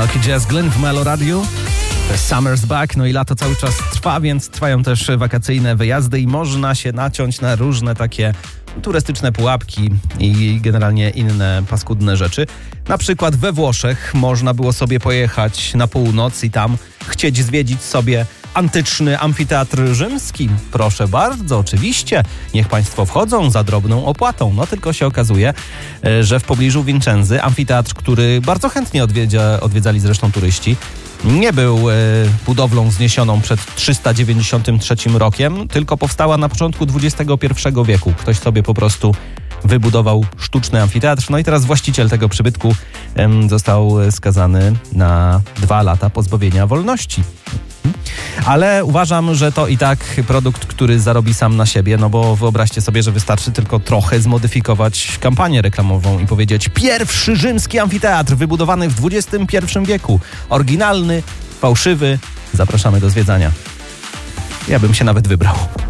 Lucky Jazz Glynn w Melo Radio. Summer's back, no i lato cały czas trwa, więc trwają też wakacyjne wyjazdy i można się naciąć na różne takie turystyczne pułapki i generalnie inne paskudne rzeczy. Na przykład we Włoszech można było sobie pojechać na północ i tam chcieć zwiedzić sobie antyczny amfiteatr rzymski. Proszę bardzo, oczywiście. Niech państwo wchodzą za drobną opłatą. No tylko się okazuje, że w pobliżu Vincenzy amfiteatr, który bardzo chętnie odwiedzali zresztą turyści, nie był budowlą zniesioną przed 393 rokiem, tylko powstała na początku XXI wieku. Ktoś sobie po prostu wybudował sztuczny amfiteatr. No i teraz właściciel tego przybytku został skazany na 2 lata pozbawienia wolności. Ale uważam, że to i tak produkt, który zarobi sam na siebie, no bo wyobraźcie sobie, że wystarczy tylko trochę zmodyfikować kampanię reklamową i powiedzieć: pierwszy rzymski amfiteatr wybudowany w XXI wieku. Oryginalny, fałszywy. Zapraszamy do zwiedzania. Ja bym się nawet wybrał.